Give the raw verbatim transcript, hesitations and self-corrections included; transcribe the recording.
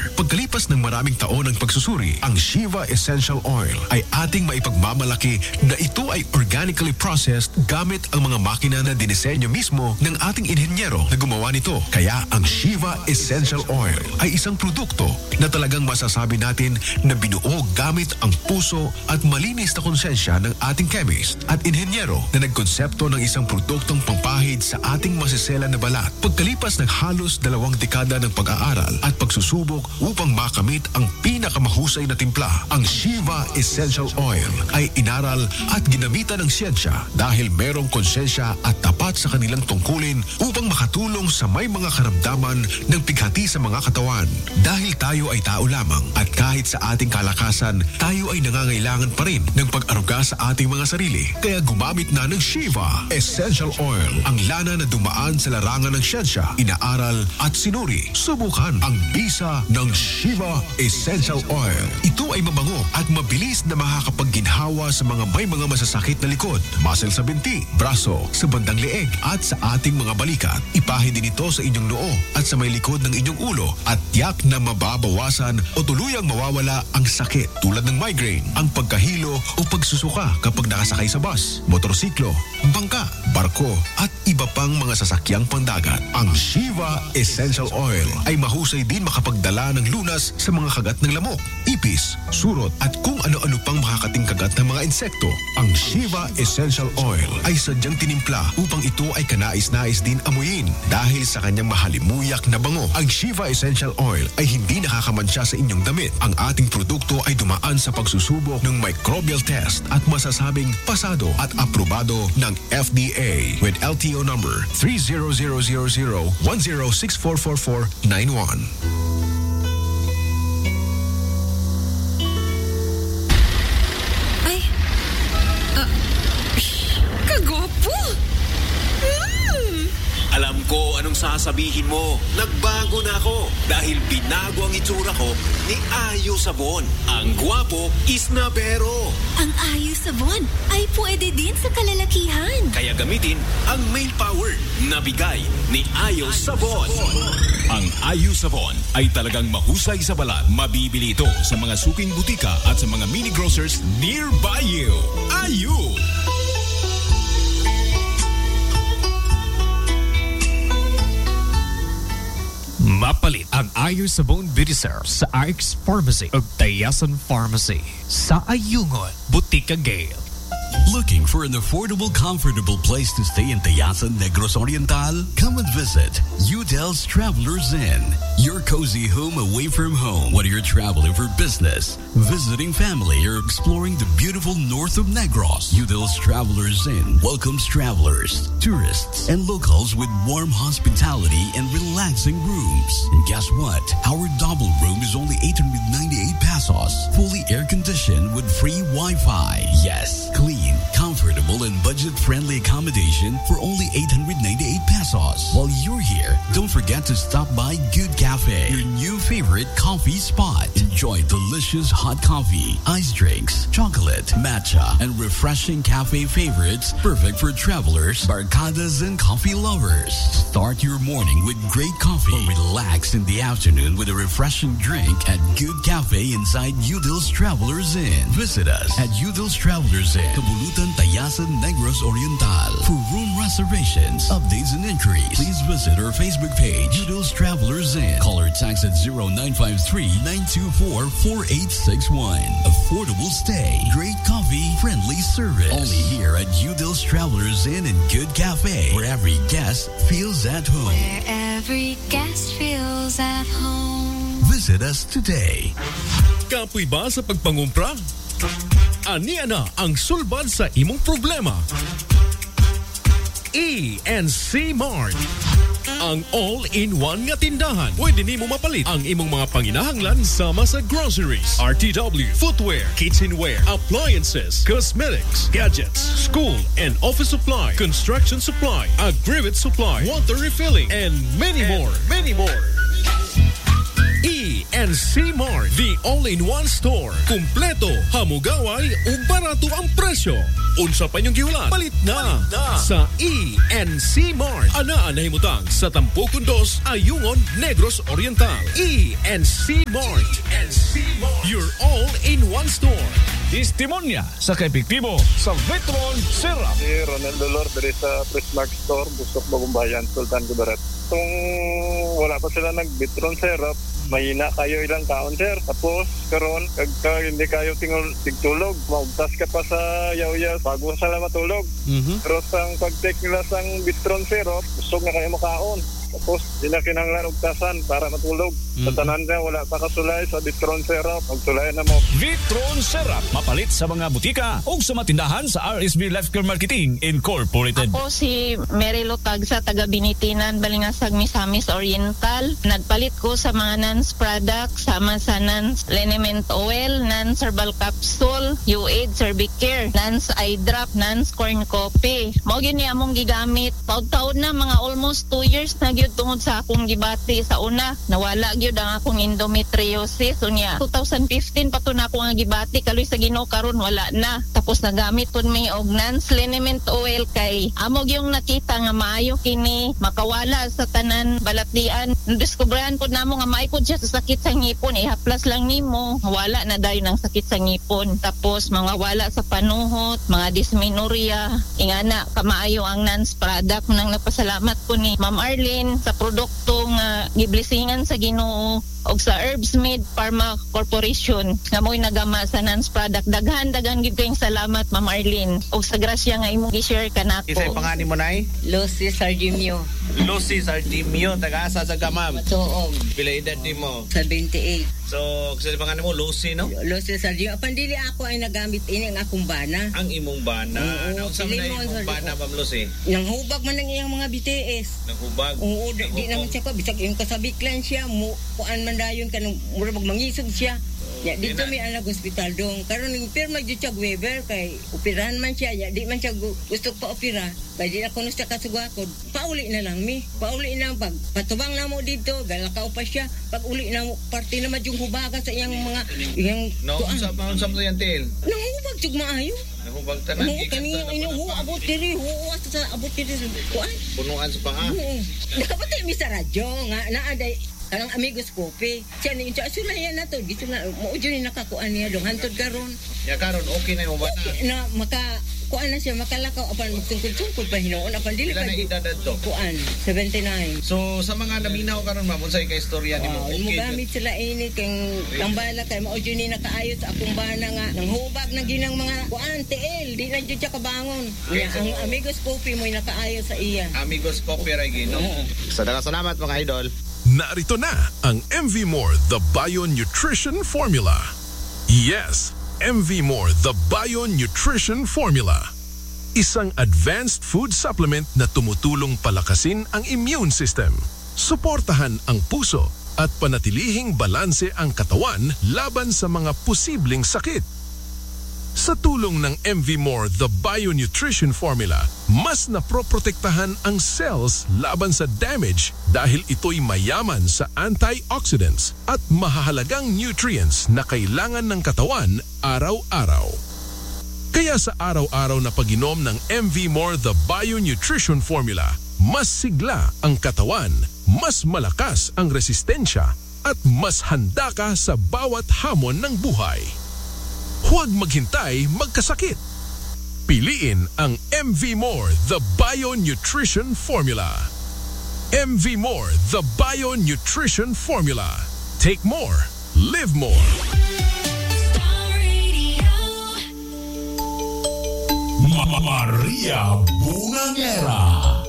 Pagkalipas ng maraming taon ng pagsusuri, ang Shiva Essential Oil ay ating maipagmamalaki na ito ay organically processed gamit ang mga makina na dinisenyo mismo ng ating inhenyero na gumawa nito. Kaya ang Shiva Essential Oil ay isang produkto na talagang masasabi natin na binuo gamit ang puso at malinis na konsensya ng ating chemist at inhenyero na nagkonsepto ng isang produktong pampahid sa ating masisela na balat. Pagkalipas ng halos dalawang dekada ng pag-aaral at pagsusubok upang makamit ang pinakamahusay na timpla, ang Shiva Essential Oil ay inaral at ginamitan ng siyensya dahil merong konsensya at tapat sa kanilang tungkulin upang makatulong sa may mga karamdaman ng pighati sa mga katawan. Dahil tayo ay tao lamang at kahit sa ating kalakasan, tayo ay nangangailangan pa rin ng pag-aruga sa ating mga sarili. Kaya gumamit na ng Shiva Essential Oil, ang lana na dumaan sa larangan ng siyensya, inaaral at sinuri. Subukan ang bisa ng Shiva Essential Oil. Ito ay mabango at mabilis na makakapagginhawa sa mga may mga masasakit na likod, muscle sa binti, braso, sa bandang leeg at sa ating mga balikat. Ipahid din ito sa inyong noo at sa may likod ng inyong ulo at tiyak na mababawasan o tuluyang mawawala ang sakit tulad ng migraine, ang pagkahilo o pagsusuka kapag nakasakay sa bus, motorsiklo, bangka, barko at iba pang mga sasakyang pandagat. Ang Shiva Essential Oil ay mahusay din makapagdala ng lunas sa mga kagat ng lamok, ipis, surot at kung ano-ano pang makakating kagat ng mga insekto. Ang Shiva Essential Oil ay sadyang tinimpla upang ito ay kanais-nais din amuyin dahil sa kanyang mahalimuyak na bango. Ang Shiva Essential Oil ay hindi nakakamansya sa inyong damit. Ang ating produkto ay dumaan sa pagsusubok ng microbial test at masasabing pasado at aprobado ng F D A with L T O number three zero zero zero zero one zero six four four four nine one. Ay, uh, kagwapo! Mm. Alam ko anong sasabihin mo. Nagbago na ako dahil binago ang itsura ko ni Ayo Sabon. Ang gwapo is na pero. Ang Ayo Sabon ay pwede din sa kalalakihan. Kaya gamitin ang male power na bigay ni Ayo Sabon. Ang Ayo Sabon ay talagang mahusay sa balat. Mabibili ito sa mga suking butika at sa mga mini grocers nearby you. Ayo! Mapalit ang Ayo Sabon Beauty Serum sa R X Pharmacy o Tayasan Pharmacy sa Ayungon, Butika Gale. Looking for an affordable, comfortable place to stay in Tayasan, Negros Oriental? Come and visit Udel's Travelers Inn, your cozy home away from home. Whether you're traveling for business, visiting family, or exploring the beautiful north of Negros, Udel's Travelers Inn welcomes travelers, tourists, and locals with warm hospitality and relaxing rooms. And guess what? Our double room is only eight hundred ninety-eight pesos, fully air-conditioned with free Wi-Fi. Yes, clean, comfortable, and budget-friendly accommodation for only eight hundred ninety-eight pesos. While you're here, don't forget to stop by Good Cafe, your new favorite coffee spot. Enjoy delicious hot coffee, ice drinks, chocolate, matcha, and refreshing cafe favorites perfect for travelers, barcadas, and coffee lovers. Start your morning with great coffee or relax in the afternoon with a refreshing drink at Good Cafe inside Udel's Travelers Inn. Visit us at Udel's Travelers Inn, Kabulutan, Tayasan, Negros Oriental. For room reservations, updates, and inquiries, please visit our Facebook page, Udel's Travelers Inn. Call or text at zero nine five three nine two four four eight six one. Affordable stay, great coffee, friendly service. Only here at Udel's Travelers Inn and Good Cafe, where every guest feels at home. Where every guest feels at home. Visit us today. Kapoy ba sa pagpangumpra? Ani ana ang sulbad sa imong problema. E and C Mart. Ang all-in-one nga tindahan. Pwede nimo mapalit ang imong mga panginahanglan sama sa groceries, R T W, footwear, kitchenware, appliances, cosmetics, gadgets, school and office supply, construction supply, agri-vet supply, water refilling, and many more, many more. E and and C Mart, the all-in-one store. Kumpleto, hamugaway, ug barato ang presyo. Unsa pa niyong gihulan? Palit na, Palit na. Sa E and C Mart. Anaa na himutang sa Tampukon dos, Ayungon, Negros Oriental. E and C Mart. E and C Mart. Your all-in-one store. Testimonya sa kaepektibo sa Vitron Syrup. Si Ronel Dolor dari sa Prismark Store, Busok, Bagumbayan, Sultan Kudarat. Kung wala pa sila nag-Vitron Syrup, mahina kayo ilang taon, sir. Tapos, karon kagka hindi kayo tingol tigtulog, maugtas ka pa sa yaw-yaw bago sila matulog. Mm-hmm. Pero sang pag-take nila sang Vitron Syrup, busog na kayo makaon. Tapos, di na kinanglan ugtasan para matulog. Mm-hmm. Sa tanan niya, wala pa kasulay sa Vitron Syrup. Magsulay na mo. Vitron Syrup, mapalit sa mga butika o sa matindahan sa R S B Lifecare Marketing Incorporated. Ako si Mary Lotag sa taga Binitinan, Balingasag, Misamis Oriental. Nagpalit ko sa mga Nance products, sama sa Nance Liniment Oil, Nance Herbal Capsule, U-Aid Cervicare, Nance Eye Drop, Nance Corn Coffee. Mao gyud ni among gigamit. Taud-taud na, mga almost two years na gyud tungod sa akong gibati. Sa una, nawala gyud ang akong endometriosis. Unya, twenty fifteen pa to na ako nga gibati. Kaloy sa Ginoo karon wala na. Tapos nagamit pud mi og Nance Liniment Oil kay amo gyung nakita nga maayo kini makawala sa tanan balatdian. Diskubrahan pud namo nga maay pud siya sa sakit sa ngipon. Ihaplas lang nimo, wala na dayon ang sakit sa ngipon. Tapos mga wala sa panuhot, mga dysmenorrhea. Ingana kamaayo ang Nance product. Nang napasalamat ko ni Ma'am Arlene sa produkto nga giblisingan sa Ginoo og sa Herbsmade Pharma Corporation nga mo'y nagama sa Nance product. Daghan daghan gid kayong salamat, Ma'am Arlene, og sa grasya nga imong gi-share kanako. Isa'y pangani mo nay? Lucy Sardimio. Lucy Sardimio, taga-asa sa Gamam. Tuog. Pila edad ni mo? seventy-eight. So, kasi pangani mo, Lucy, no? Lucy Sardimio. Pandili ako ay nagamit ini ang akong bana. Ang imong bana? Oo. Nausap na imong bana, Ma'am Lucy? Nanghubag man ang iyang mga B T S. Nanghubag? Oo, di, di naman siya ko. Bisag yung kasabiklan siya, mu, kuan man dayon ka nung mura magmangisog siya. Ya, dito may anak hospital dong. Karon ning pirma jud siya Weber kay operahan man siya. Ya, di man siya gu- gusto pa opera. Kay di na kuno siya kasugakod. Pauli na lang mi. Pauli na pag patubang na mo dito, galakaw pa siya. Pag uli na mo parte na yung hubaga sa iyang mga iyang no, sa maun sa yan til. Nangubag jud maayo. Nangubag tanan. Oo, kani inyo ho abot diri, ho sa abot diri kuan. Punuan sa paa. Oo. Nakapatay mi sa radyo nga naa day kanang Amigos Coffee. Siya ni siya sulayan na to. Dito na mo jud ni nakakuan niya dong hantod karon. Ya karon okay na yung bana. Okay, na maka kuan na siya makalakaw apan magtungkol-tungkol pa hinuon apan dili pa. Ilan na edad to? Kuan seventy-nine. So sa mga naminaw karon ma'am unsay ka istorya nimo? Okay. Mo gamit sila ini kay tambala kay mao jud ni nakaayos sa akong bana nga nang hubag na ginang mga kuan T L di na jud siya kabangon. Okay, so, ang Amigos Coffee mo nakaayos sa iya. Amigos Coffee ra gino. Sa daghang salamat mga idol. Narito na ang M V More The Bio Nutrition Formula. Yes, M V More The Bio Nutrition Formula. Isang advanced food supplement na tumutulong palakasin ang immune system, suportahan ang puso at panatilihing balanse ang katawan laban sa mga posibleng sakit. Sa tulong ng M V More The Bio Nutrition Formula, mas naproprotektahan ang cells laban sa damage dahil ito'y mayaman sa antioxidants at mahahalagang nutrients na kailangan ng katawan araw-araw. Kaya sa araw-araw na pag-inom ng M V More The Bio Nutrition Formula, mas sigla ang katawan, mas malakas ang resistensya at mas handa ka sa bawat hamon ng buhay. Huwag maghintay magkasakit. Piliin ang M V More The Bio Nutrition Formula. M V More The Bio Nutrition Formula. Take more, live more. Maria Bungangera.